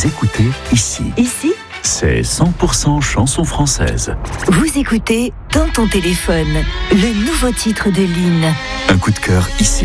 Vous écoutez ici. Ici, C'est 100% chanson française. vous écoutez Dans ton téléphone, le nouveau titre de Lynn. Un coup de cœur ici.